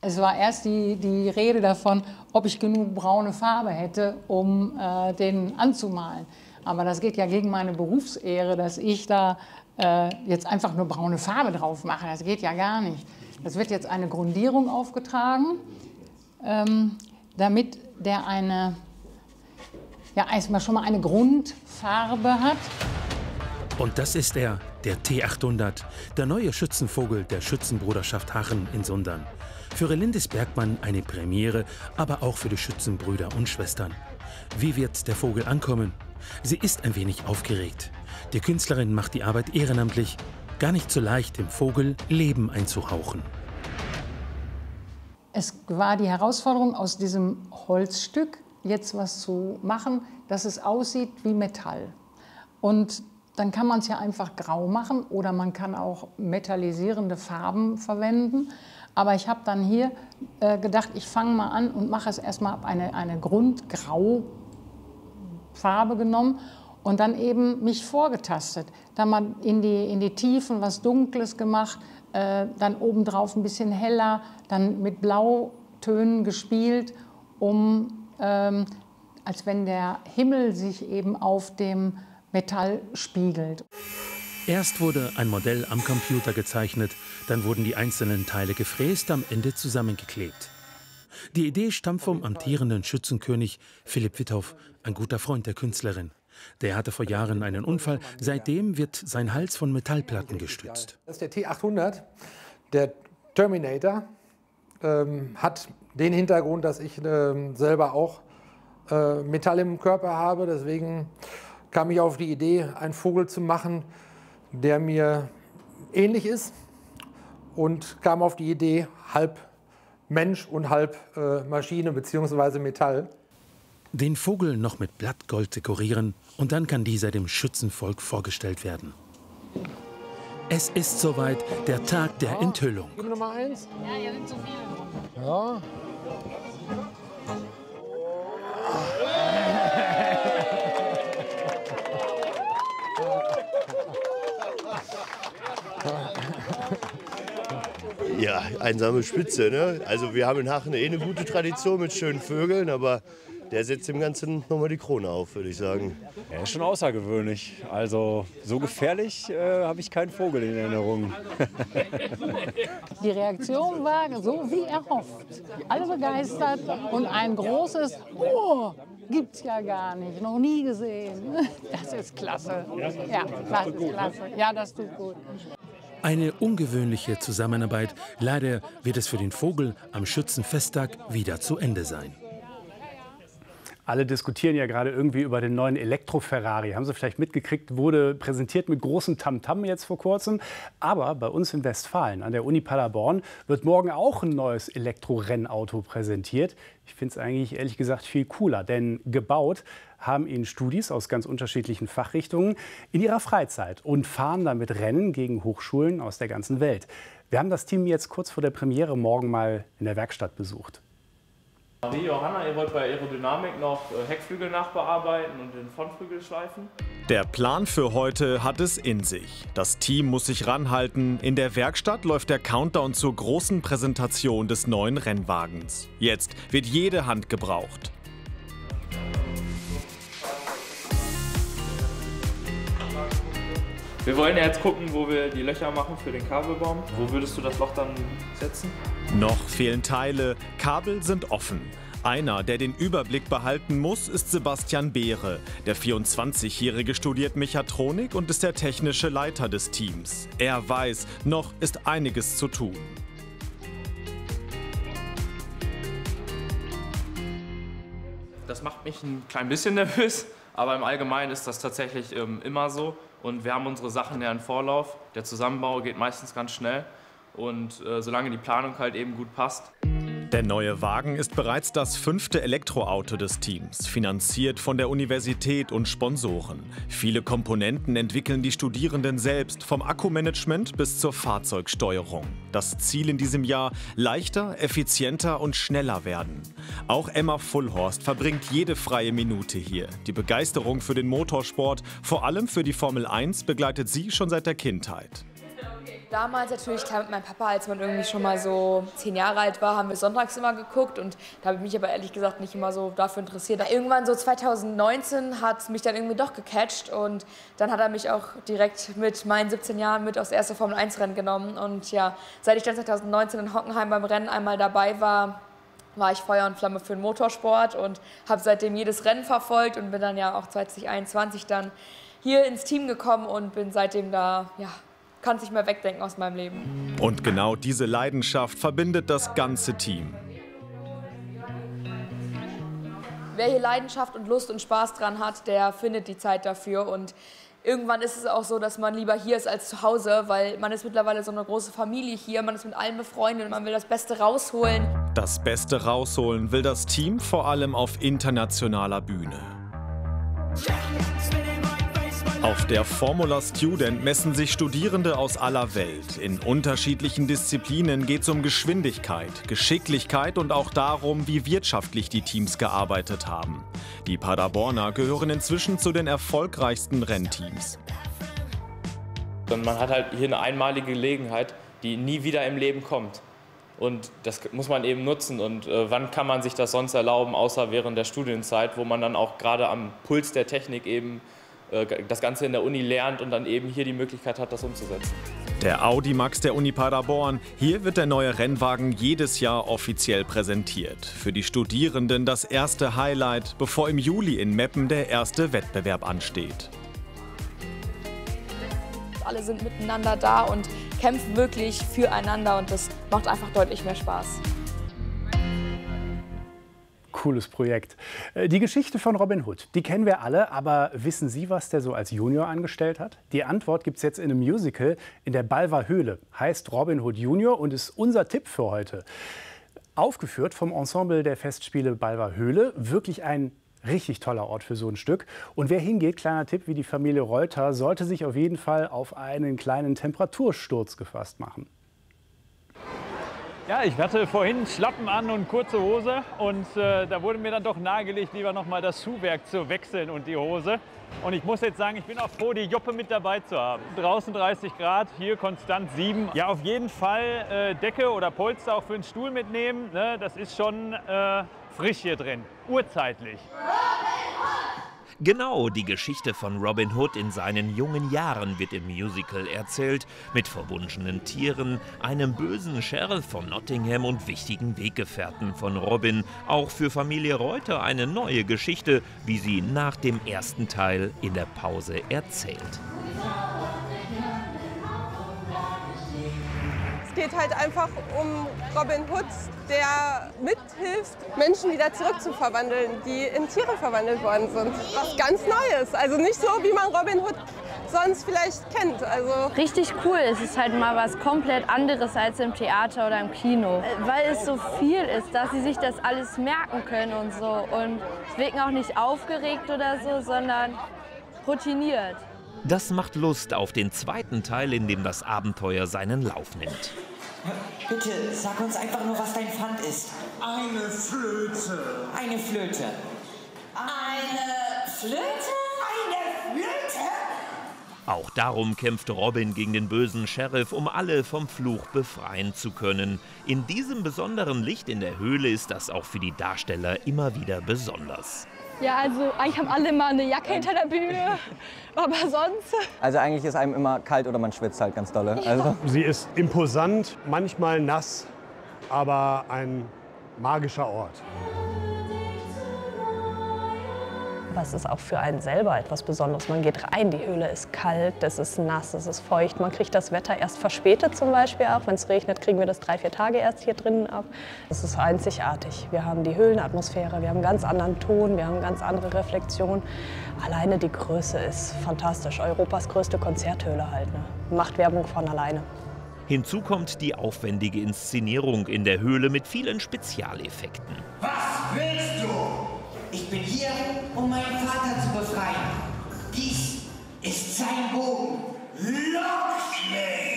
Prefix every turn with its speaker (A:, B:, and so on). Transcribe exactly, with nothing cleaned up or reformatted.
A: Es war erst die, die Rede davon, ob ich genug braune Farbe hätte, um äh, den anzumalen. Aber das geht ja gegen meine Berufsehre, dass ich da äh, jetzt einfach nur braune Farbe drauf mache. Das geht ja gar nicht. Es wird jetzt eine Grundierung aufgetragen, ähm, damit der eine, ja, erstmal schon mal eine Grundfarbe hat.
B: Und das ist er, der T achthundert, der neue Schützenvogel der Schützenbruderschaft Hachen in Sundern. Für Relindis Bergmann eine Premiere, aber auch für die Schützenbrüder und Schwestern. Wie wird der Vogel ankommen? Sie ist ein wenig aufgeregt. Die Künstlerin macht die Arbeit ehrenamtlich. Gar nicht so leicht, dem Vogel Leben einzuhauchen.
A: Es war die Herausforderung, aus diesem Holzstück jetzt was zu machen, dass es aussieht wie Metall. Und dann kann man es ja einfach grau machen oder man kann auch metallisierende Farben verwenden. Aber ich habe dann hier äh, gedacht, ich fange mal an und mache es erstmal ab eine, eine Grundgraufarbe genommen und dann eben mich vorgetastet. Dann mal in die, in die Tiefen was Dunkles gemacht, äh, dann obendrauf ein bisschen heller, dann mit Blautönen gespielt, um, ähm, als wenn der Himmel sich eben auf dem Metall spiegelt.
B: Erst wurde ein Modell am Computer gezeichnet, dann wurden die einzelnen Teile gefräst, am Ende zusammengeklebt. Die Idee stammt vom amtierenden Schützenkönig Philipp Withoff, ein guter Freund der Künstlerin. Der hatte vor Jahren einen Unfall, seitdem wird sein Hals von Metallplatten gestützt.
C: Das ist der T achthundert, der Terminator, ähm, hat den Hintergrund, dass ich ähm, selber auch äh, Metall im Körper habe, deswegen kam ich auf die Idee, einen Vogel zu machen, der mir ähnlich ist, und kam auf die Idee, halb Mensch und halb äh, Maschine bzw. Metall.
B: Den Vogel noch mit Blattgold dekorieren und dann kann dieser dem Schützenvolk vorgestellt werden. Es ist soweit, der Tag der Enthüllung.
C: Gib mir noch mal eins.
A: Ja, hier sind zu viele drin.
C: Ja.
D: Ja, einsame Spitze, ne? Also wir haben in Hachen eh eine gute Tradition mit schönen Vögeln, aber der setzt dem Ganzen nochmal die Krone auf, würde ich sagen.
E: Er ist schon außergewöhnlich. Also so gefährlich äh, habe ich keinen Vogel in Erinnerung.
A: Die Reaktion war so wie erhofft. Alle begeistert und ein großes Oh, gibt's ja gar nicht, noch nie gesehen. Das ist klasse. Ja, das ist klasse. Ja, das tut gut.
B: Eine ungewöhnliche Zusammenarbeit. Leider wird es für den Vogel am Schützenfesttag wieder zu Ende sein.
F: Alle diskutieren ja gerade irgendwie über den neuen Elektro-Ferrari. Haben Sie vielleicht mitgekriegt, wurde präsentiert mit großem Tamtam jetzt vor kurzem. Aber bei uns in Westfalen, an der Uni Paderborn, wird morgen auch ein neues Elektro-Rennauto präsentiert. Ich finde es eigentlich ehrlich gesagt viel cooler, denn gebaut haben ihn Studis aus ganz unterschiedlichen Fachrichtungen in ihrer Freizeit und fahren damit Rennen gegen Hochschulen aus der ganzen Welt. Wir haben das Team jetzt kurz vor der Premiere morgen mal in der Werkstatt besucht.
G: Wie Johanna, ihr wollt bei Aerodynamik noch Heckflügel nachbearbeiten und den Frontflügel schleifen?
H: Der Plan für heute hat es in sich. Das Team muss sich ranhalten. In der Werkstatt läuft der Countdown zur großen Präsentation des neuen Rennwagens. Jetzt wird jede Hand gebraucht.
G: Wir wollen jetzt gucken, wo wir die Löcher machen für den Kabelbaum. Wo würdest du das Loch dann setzen?
H: Noch fehlen Teile, Kabel sind offen. Einer, der den Überblick behalten muss, ist Sebastian Beere. Der vierundzwanzigjährige studiert Mechatronik und ist der technische Leiter des Teams. Er weiß, noch ist einiges zu tun.
G: Das macht mich ein klein bisschen nervös, aber im Allgemeinen ist das tatsächlich ähm, immer so. Und wir haben unsere Sachen ja in Vorlauf. Der Zusammenbau geht meistens ganz schnell. Und äh, solange die Planung halt eben gut passt.
H: Der neue Wagen ist bereits das fünfte Elektroauto des Teams, finanziert von der Universität und Sponsoren. Viele Komponenten entwickeln die Studierenden selbst, vom Akkumanagement bis zur Fahrzeugsteuerung. Das Ziel in diesem Jahr: leichter, effizienter und schneller werden. Auch Emma Fullhorst verbringt jede freie Minute hier. Die Begeisterung für den Motorsport, vor allem für die Formel eins, begleitet sie schon seit der Kindheit.
I: Damals natürlich, klar, mit meinem Papa, als man irgendwie schon mal so zehn Jahre alt war, haben wir sonntags immer geguckt und da habe ich mich aber ehrlich gesagt nicht immer so dafür interessiert. Irgendwann so zweitausendneunzehn hat es mich dann irgendwie doch gecatcht und dann hat er mich auch direkt mit meinen siebzehn Jahren mit aufs erste Formel eins Rennen genommen und ja, seit ich dann zweitausendneunzehn in Hockenheim beim Rennen einmal dabei war, war ich Feuer und Flamme für den Motorsport und habe seitdem jedes Rennen verfolgt und bin dann ja auch zwanzig einundzwanzig dann hier ins Team gekommen und bin seitdem da, ja, kann es nicht mehr wegdenken aus meinem Leben.
H: Und genau diese Leidenschaft verbindet das ganze Team.
I: Wer hier Leidenschaft und Lust und Spaß dran hat, der findet die Zeit dafür. Und irgendwann ist es auch so, dass man lieber hier ist als zu Hause, weil man ist mittlerweile so eine große Familie hier, man ist mit allen befreundet, man will das Beste rausholen.
H: Das Beste rausholen will das Team vor allem auf internationaler Bühne. Auf der Formula Student messen sich Studierende aus aller Welt. In unterschiedlichen Disziplinen geht es um Geschwindigkeit, Geschicklichkeit und auch darum, wie wirtschaftlich die Teams gearbeitet haben. Die Paderborner gehören inzwischen zu den erfolgreichsten Rennteams.
G: Man hat halt hier eine einmalige Gelegenheit, die nie wieder im Leben kommt. Und das muss man eben nutzen. Und äh, wann kann man sich das sonst erlauben, außer während der Studienzeit, wo man dann auch gerade am Puls der Technik eben das Ganze in der Uni lernt und dann eben hier die Möglichkeit hat, das umzusetzen.
H: Der Audi Max der Uni Paderborn. Hier wird der neue Rennwagen jedes Jahr offiziell präsentiert. Für die Studierenden das erste Highlight, bevor im Juli in Meppen der erste Wettbewerb ansteht.
I: Alle sind miteinander da und kämpfen wirklich füreinander und das macht einfach deutlich mehr Spaß.
F: Cooles Projekt. Die Geschichte von Robin Hood, die kennen wir alle, aber wissen Sie, was der so als Junior angestellt hat? Die Antwort gibt es jetzt in einem Musical in der Balver Höhle. Heißt Robin Hood Junior und ist unser Tipp für heute. Aufgeführt vom Ensemble der Festspiele Balver Höhle. Wirklich ein richtig toller Ort für so ein Stück. Und wer hingeht, kleiner Tipp, wie die Familie Reuter, sollte sich auf jeden Fall auf einen kleinen Temperatursturz gefasst machen.
J: Ja, ich hatte vorhin Schlappen an und kurze Hose und äh, da wurde mir dann doch nahegelegt, lieber noch mal das Schuhwerk zu wechseln und die Hose. Und ich muss jetzt sagen, ich bin auch froh, die Joppe mit dabei zu haben. Draußen dreißig Grad, hier konstant sieben. Ja, auf jeden Fall äh, Decke oder Polster auch für den Stuhl mitnehmen. Ne? Das ist schon äh, frisch hier drin, urzeitlich.
K: Genau, die Geschichte von Robin Hood in seinen jungen Jahren wird im Musical erzählt, mit verwunschenen Tieren, einem bösen Sheriff von Nottingham und wichtigen Weggefährten von Robin. Auch für Familie Reuter eine neue Geschichte, wie sie nach dem ersten Teil in der Pause erzählt.
L: Es geht halt einfach um Robin Hood, der mithilft, Menschen wieder zurückzuverwandeln, die in Tiere verwandelt worden sind. Was ganz Neues, also nicht so, wie man Robin Hood sonst vielleicht kennt. Also
M: richtig cool, es ist halt mal was komplett anderes als im Theater oder im Kino. Weil es so viel ist, dass sie sich das alles merken können und so. Und es wirken auch nicht aufgeregt oder so, sondern routiniert.
K: Das macht Lust auf den zweiten Teil, in dem das Abenteuer seinen Lauf nimmt.
N: Bitte, sag uns einfach nur, was dein Pfand ist.
O: Eine Flöte.
N: Eine Flöte.
O: Eine Flöte? Eine Flöte?
K: Auch darum kämpft Robin gegen den bösen Sheriff, um alle vom Fluch befreien zu können. In diesem besonderen Licht in der Höhle ist das auch für die Darsteller immer wieder besonders.
P: Ja, also eigentlich haben alle immer eine Jacke hinter der Bühne, aber sonst...
Q: Also eigentlich ist einem immer kalt oder man schwitzt halt ganz dolle.
P: Ja.
Q: Also.
R: Sie ist imposant, manchmal nass, aber ein magischer Ort.
S: Aber es ist auch für einen selber etwas Besonderes. Man geht rein, die Höhle ist kalt, es ist nass, es ist feucht. Man kriegt das Wetter erst verspätet zum Beispiel auch. Wenn es regnet, kriegen wir das drei, vier Tage erst hier drinnen ab. Es ist einzigartig. Wir haben die Höhlenatmosphäre, wir haben einen ganz anderen Ton, wir haben eine ganz andere Reflexion. Alleine die Größe ist fantastisch. Europas größte Konzerthöhle halt. Ne? Macht Werbung von alleine.
K: Hinzu kommt die aufwendige Inszenierung in der Höhle mit vielen Spezialeffekten.
O: Was willst du?
N: Ich bin hier, um meinen Vater zu befreien. Dies ist sein Bogen.
O: Lock mich!